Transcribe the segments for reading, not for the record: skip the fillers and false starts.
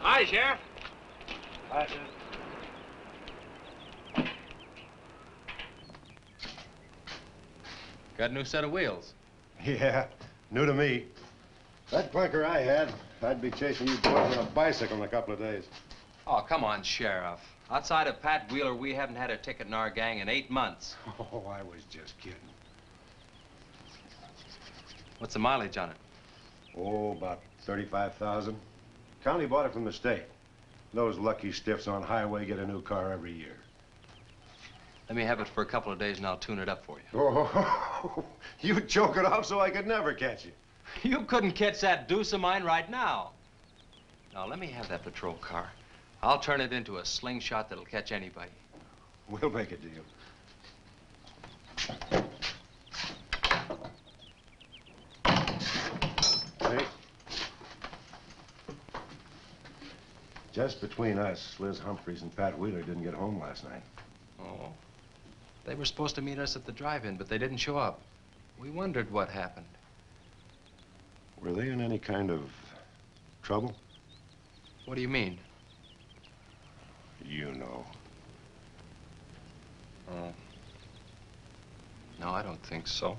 Hi, Sheriff. Hi, Sheriff. Got a new set of wheels. Yeah, new to me. That clunker I had, I'd be chasing you boys on a bicycle in a couple of days. Oh, come on, Sheriff. Outside of Pat Wheeler, we haven't had a ticket in our gang in 8 months. Oh, I was just kidding. What's the mileage on it? Oh, about 35,000. County bought it from the state. Those lucky stiffs on highway get a new car every year. Let me have it for a couple of days and I'll tune it up for you. Oh, you choke it off so I could never catch you. You couldn't catch that deuce of mine right now. Now, let me have that patrol car. I'll turn it into a slingshot that'll catch anybody. We'll make a deal. Hey. Just between us, Liz Humphreys and Pat Wheeler didn't get home last night. Oh. They were supposed to meet us at the drive-in, but they didn't show up. We wondered what happened. Were they in any kind of trouble? What do you mean? You know. Oh. No, I don't think so.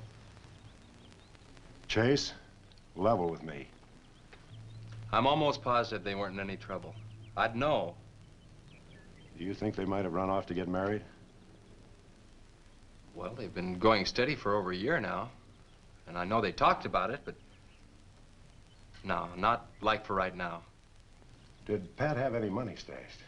Chase, level with me. I'm almost positive they weren't in any trouble. I'd know. Do you think they might have run off to get married? Well, they've been going steady for over a year now. And I know they talked about it, but... no, not like for right now. Did Pat have any money stashed?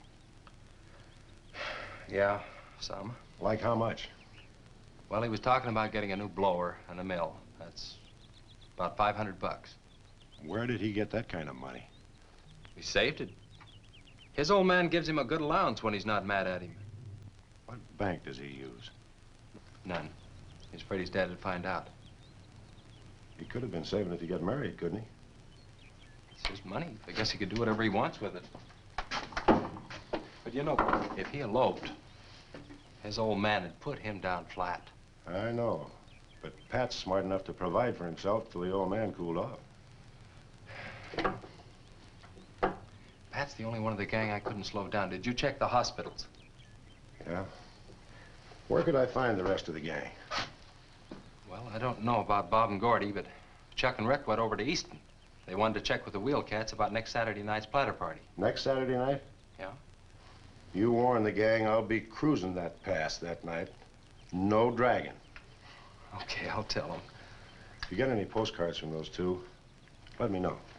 Yeah, some. Like how much? Well, he was talking about getting a new blower and a mill. That's about $500. Where did he get that kind of money? He saved it. His old man gives him a good allowance when he's not mad at him. What bank does he use? None. He's afraid his dad would find out. He could have been saving it to get married, couldn't he? It's his money. I guess he could do whatever he wants with it. But you know, if he eloped, his old man had put him down flat. I know. But Pat's smart enough to provide for himself till the old man cooled off. Pat's the only one of the gang I couldn't slow down. Did you check the hospitals? Yeah? Where could I find the rest of the gang? Well, I don't know about Bob and Gordy, but Chuck and Rick went over to Easton. They wanted to check with the Wheel Cats about next Saturday night's platter party. Next Saturday night? Yeah? You warn the gang I'll be cruising that pass that night. No dragging. Okay, I'll tell them. If you get any postcards from those two, let me know.